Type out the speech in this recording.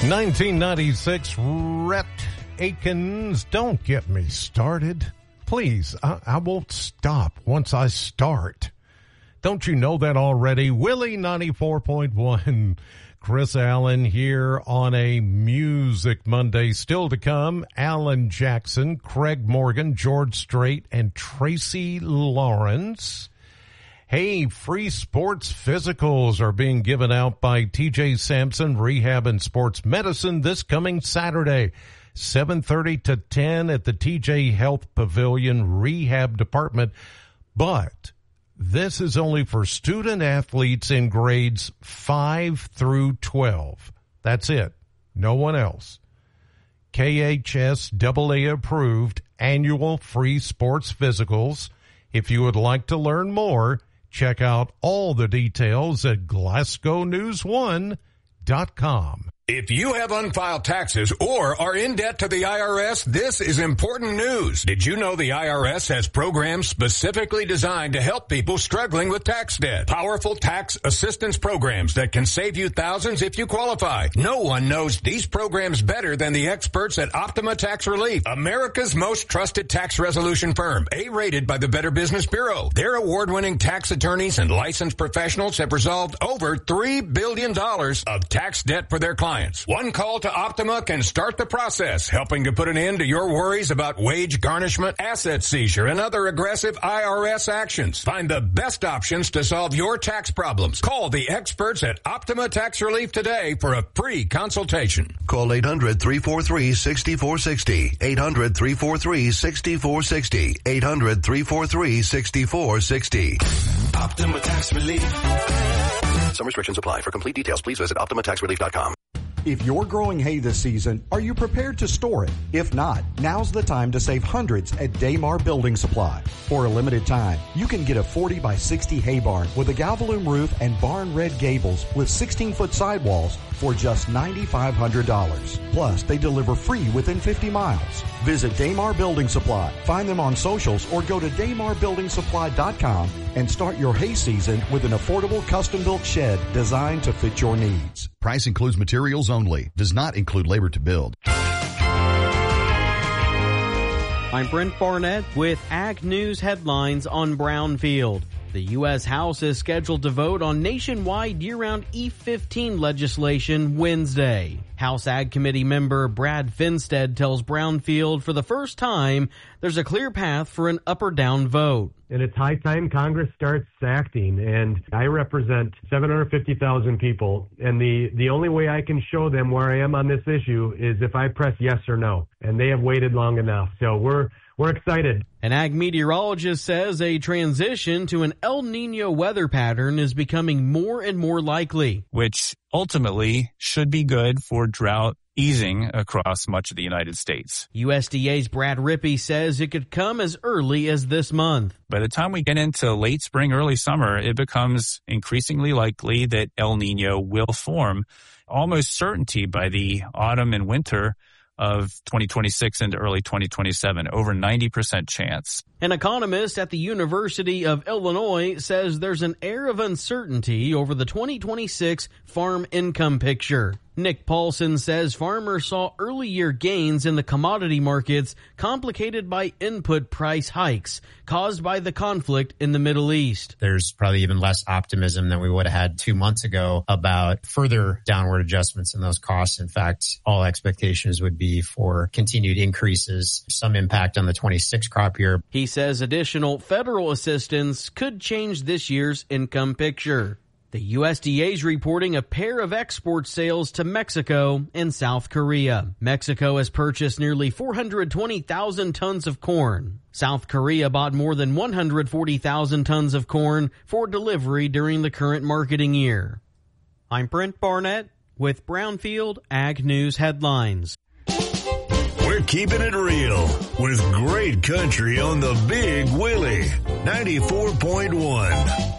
1996, Rhett Akins, don't get me started. Please, I won't stop once I start. Don't you know that already? Willie 94.1. Chris Allen here on a Music Monday. Still to come, Alan Jackson, Craig Morgan, George Strait, and Tracy Lawrence. Hey, free sports physicals are being given out by TJ Sampson Rehab and Sports Medicine this coming Saturday, 7:30 to 10 at the TJ Health Pavilion Rehab Department. But this is only for student athletes in grades 5 through 12. That's it. No one else. KHSAA approved annual free sports physicals. If you would like to learn more, check out all the details at GlasgowNews1.com. If you have unfiled taxes or are in debt to the IRS, this is important news. Did you know the IRS has programs specifically designed to help people struggling with tax debt? Powerful tax assistance programs that can save you thousands if you qualify. No one knows these programs better than the experts at Optima Tax Relief, America's most trusted tax resolution firm, A-rated by the Better Business Bureau. Their award-winning tax attorneys and licensed professionals have resolved over $3 billion of tax debt for their clients. One call to Optima can start the process, helping to put an end to your worries about wage garnishment, asset seizure, and other aggressive IRS actions. Find the best options to solve your tax problems. Call the experts at Optima Tax Relief today for a free consultation. Call 800-343-6460. 800-343-6460. 800-343-6460. Optima Tax Relief. Some restrictions apply. For complete details, please visit OptimaTaxRelief.com. If you're growing hay this season, are you prepared to store it? If not, now's the time to save hundreds at Daymar Building Supply. For a limited time, you can get a 40 by 60 hay barn with a Galvalume roof and barn red gables with 16-foot sidewalls for just $9,500. Plus, they deliver free within 50 miles. Visit Daymar Building Supply. Find them on socials or go to DaymarBuildingSupply.com and start your hay season with an affordable custom-built shed designed to fit your needs. Price includes materials only. Does not include labor to build. I'm Brent Barnett with Ag News headlines on Brownfield. The U.S. House is scheduled to vote on nationwide year-round E15 legislation Wednesday. House Ag Committee member Brad Finstead tells Brownfield for the first time there's a clear path for an up or down vote. And it's high time Congress starts acting, and I represent 750,000 people, and the only way I can show them where I am on this issue is if I press yes or no, and they have waited long enough. So we're excited. An ag meteorologist says a transition to an El Nino weather pattern is becoming more and more likely, which ultimately should be good for drought easing across much of the United States. USDA's Brad Rippey says it could come as early as this month. By the time we get into late spring, early summer, it becomes increasingly likely that El Nino will form. Almost certainty by the autumn and winter of 2026 into early 2027, over 90% chance. An economist at the University of Illinois says there's an air of uncertainty over the 2026 farm income picture. Nick Paulson says farmers saw early year gains in the commodity markets complicated by input price hikes caused by the conflict in the Middle East. There's probably even less optimism than we would have had 2 months ago about further downward adjustments in those costs. In fact, all expectations would be for continued increases, some impact on the 26 crop year. He says additional federal assistance could change this year's income picture. The USDA is reporting a pair of export sales to Mexico and South Korea. Mexico has purchased nearly 420,000 tons of corn. South Korea bought more than 140,000 tons of corn for delivery during the current marketing year. I'm Brent Barnett with Brownfield Ag News Headlines. We're keeping it real with great country on the Big Willie 94.1.